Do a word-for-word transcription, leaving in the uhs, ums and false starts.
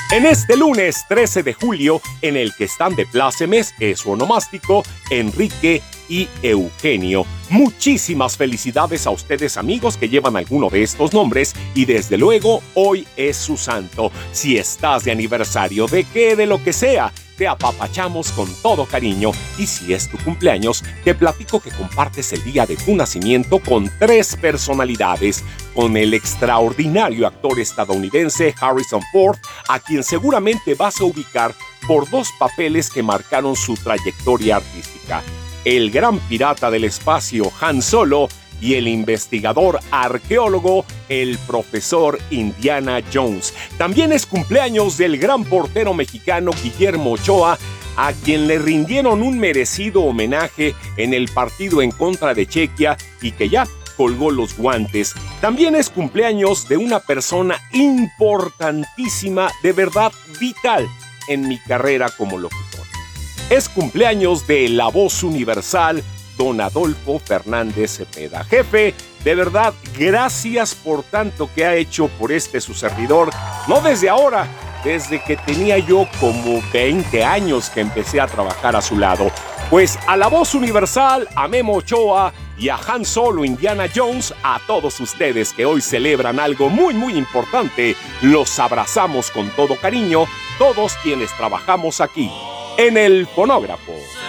En este lunes trece de julio, en el que están de plácemes, es su onomástico, Enrique y Eugenio. Muchísimas felicidades a ustedes, amigos, que llevan alguno de estos nombres, y desde luego, hoy es su santo. Si estás de aniversario, de qué, de lo que sea, te apapachamos con todo cariño. Y si es tu cumpleaños, te platico que compartes el día de tu nacimiento con tres personalidades. Con el extraordinario actor estadounidense Harrison Ford, a quien seguramente vas a ubicar por dos papeles que marcaron su trayectoria artística: el gran pirata del espacio Han Solo y el investigador arqueólogo, el profesor Indiana Jones. También es cumpleaños del gran portero mexicano Guillermo Ochoa, a quien le rindieron un merecido homenaje en el partido en contra de Chequia y que ya colgó los guantes. También es cumpleaños de una persona importantísima, de verdad vital en mi carrera como locutor. Es cumpleaños de la voz universal, don Adolfo Fernández Cepeda. Jefe, de verdad, gracias por tanto que ha hecho por este su servidor, no desde ahora, desde que tenía yo como veinte años que empecé a trabajar a su lado. Pues a la voz universal, a Memo Ochoa y a Han Solo, Indiana Jones, a todos ustedes que hoy celebran algo muy muy importante, los abrazamos con todo cariño, todos quienes trabajamos aquí en el fonógrafo.